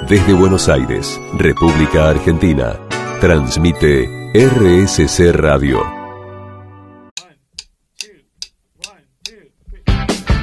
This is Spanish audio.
Desde Buenos Aires, República Argentina, transmite RSC Radio.